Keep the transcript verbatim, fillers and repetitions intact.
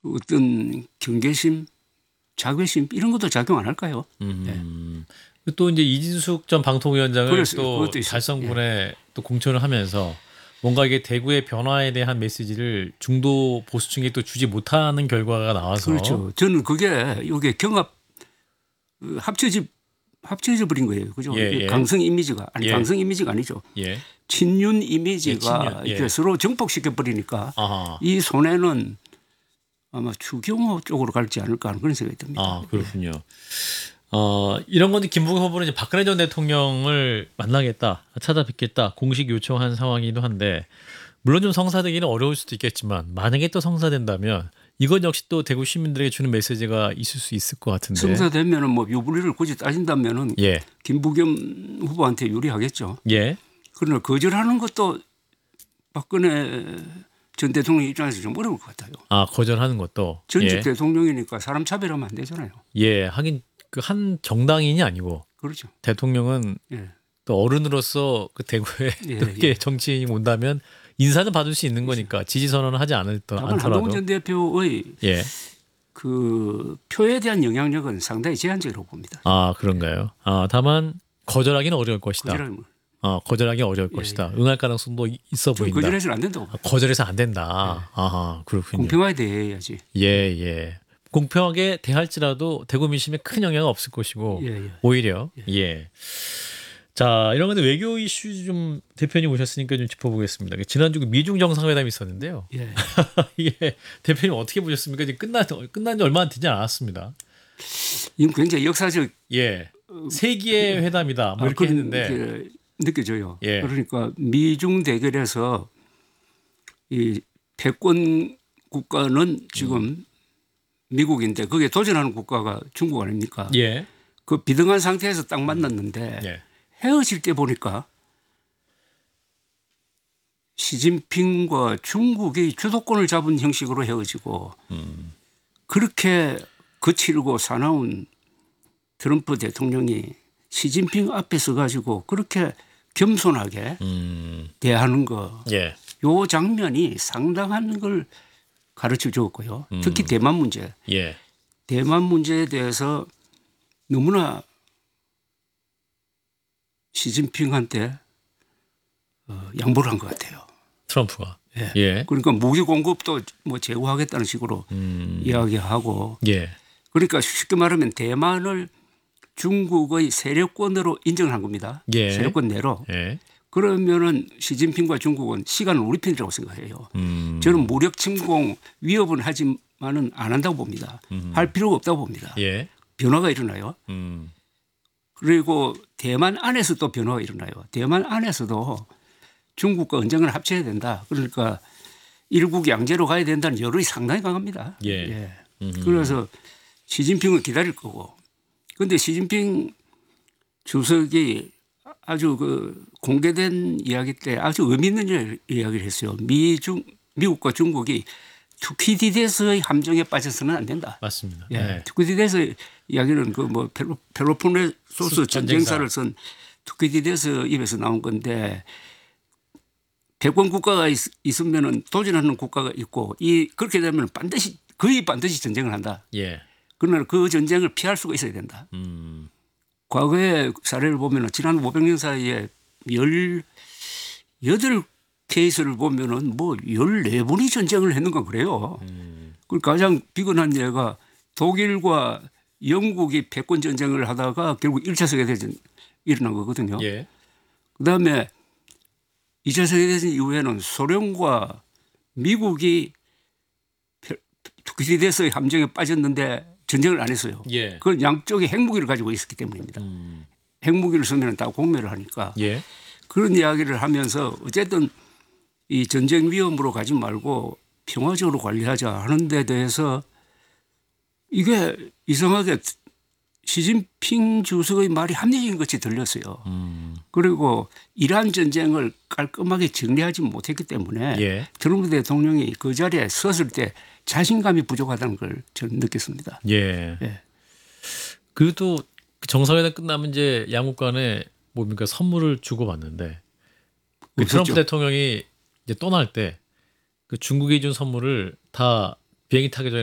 어떤 경계심, 자괴심 이런 것도 작용 안 할까요? 음. 네. 또 이제 이진숙 전 방통위원장을 그랬어요. 또 그것도 있어요. 달성군에 예. 또 공천을 하면서 뭔가 이게 대구의 변화에 대한 메시지를 중도 보수층에 또 주지 못하는 결과가 나와서 그렇죠. 저는 그게 이게 경합 합쳐지 합쳐져 버린 거예요. 그죠? 예, 예. 강성 이미지가 아니 예. 강성 이미지가 아니죠. 예. 친윤 예, 이미지가 친윤. 예. 이렇게 서로 정복시켜 버리니까 아하. 이 손해는 아마 추경호 쪽으로 갈지 않을까 하는 그런 생각이 듭니다. 아, 그렇군요. 어, 이런 건데 김부겸 후보는 이제 박근혜 전 대통령을 만나겠다, 찾아뵙겠다 공식 요청한 상황이기도 한데 물론 좀 성사되기는 어려울 수도 있겠지만 만약에 또 성사된다면 이건 역시 또 대구 시민들에게 주는 메시지가 있을 수 있을 것 같은데. 성사되면은 뭐 유불리를 굳이 따진다면은 예. 김부겸 후보한테 유리하겠죠. 예. 그러나 거절하는 것도 박근혜 전 대통령 입장에서 좀 어려울 것 같아요. 아, 거절하는 것도. 전직 예. 대통령이니까 사람 차별하면 안 되잖아요. 예, 하긴 그 한 정당인이 아니고 그렇죠. 대통령은 예. 또 어른으로서 그 대구에 예, 또 이렇게 예. 정치인이 온다면 인사는 받을 수 있는 거니까 지지 선언을 하지 않을 다만 않더라도. 한동훈 전 대표의 예. 그 표에 대한 영향력은 상당히 제한적이라고 봅니다. 아, 그런가요? 아, 다만 거절하기는 어려울 것이다. 거절하면 어, 거절하기 어려울 예, 것이다. 예. 응할 가능성도 있어 좀 보인다. 거절해서는 안 된다고. 아, 거절해서 안 된다. 아하, 그렇군요. 공평하게 대해야지. 예, 예. 공평하게 대할지라도 대구 민심에 큰 영향은 없을 것이고 예, 예. 오히려 예. 자, 이런 건데 외교 이슈 좀 대표님 오셨으니까 좀 짚어보겠습니다. 지난주 그 미중 정상회담이 있었는데요. 예. 이게 대표님 어떻게 보셨습니까? 지금 끝난 끝난 지 얼마 안 되지 않았습니다. 이건 굉장히 역사적 예, 세기의 회담이다. 뭐 아, 이렇게 그런 했는데 게 느껴져요. 예. 그러니까 미중 대결에서 이 패권 국가는 지금 음. 미국인데 거기에 도전하는 국가가 중국 아닙니까? 예, 그 비등한 상태에서 딱 만났는데 예. 헤어질 때 보니까 시진핑과 중국이 주도권을 잡은 형식으로 헤어지고 음. 그렇게 거칠고 사나운 트럼프 대통령이 시진핑 앞에 서가지고 그렇게 겸손하게 음. 대하는 거, 예. 요 장면이 상당한 걸 가르쳐 주었고요. 음. 특히 대만 문제, 예. 대만 문제에 대해서 너무나 시진핑한테 어, 양보를 한 것 같아요. 트럼프가. 예. 예. 그러니까 무기 공급도 뭐 제고하겠다는 식으로 음. 이야기하고, 예. 그러니까 쉽게 말하면 대만을 중국의 세력권으로 인정한 겁니다. 예. 세력권 내로. 예. 그러면은 시진핑과 중국은 시간은 우리 편이라고 생각해요. 음. 저는 무력 침공 위협은 하지만은 안 한다고 봅니다. 음. 할 필요가 없다고 봅니다. 예. 변화가 일어나요. 음. 그리고 대만 안에서 또 변화가 일어나요. 대만 안에서도 중국과 언젠가는 합쳐야 된다. 그러니까 일국 양제로 가야 된다는 여론이 상당히 강합니다. 예. 예. 음. 그래서 시진핑은 기다릴 거고. 그런데 시진핑 주석이 아주 그 공개된 이야기 때 아주 의미 있는 이야기를 했어요. 미중, 미국과 중국이 투키디데스의 함정에 빠져서는 안 된다. 맞습니다. 예. 네. 투키디데스 이야기는 그 뭐 펠로폰네소스 전쟁사를 쓴 투키디데스 입에서 나온 건데 패권 국가가 있, 있으면은 도전하는 국가가 있고 이 그렇게 되면 반드시 거의 반드시 전쟁을 한다. 예. 그러나 그 전쟁을 피할 수가 있어야 된다. 음. 과거의 사례를 보면은 지난 오백 년 사이에 열여덟 케이스를 보면은 뭐 열네 번이 전쟁을 했는가 그래요. 음. 그 가장 비근한 예가 독일과 영국이 패권 전쟁을 하다가 결국 일 차 세계대전 일어난 거거든요. 예. 그다음에 이 차 세계대전 이후에는 소련과 미국이 투키디데스의 함정에 빠졌는데 전쟁을 안 했어요. 예. 그건 양쪽이 핵무기를 가지고 있었기 때문입니다. 음. 핵무기를 쓰면 다 공멸을 하니까. 예. 그런 이야기를 하면서 어쨌든 이 전쟁 위험으로 가지 말고 평화적으로 관리하자 하는 데 대해서 이게 이상하게 시진핑 주석의 말이 합리적인 것이 들렸어요. 음. 그리고 이란 전쟁을 깔끔하게 정리하지 못했기 때문에 예. 트럼프 대통령이 그 자리에 섰을 때 자신감이 부족하다는 걸 저는 느꼈습니다. 예. 예. 그리고 또 정상회담 끝나면 이제 양국 간에 뭡니까 선물을 주고받는데 그 트럼프 대통령이 이제 떠날 때 그 중국이 준 선물을 다 비행기 타기 전에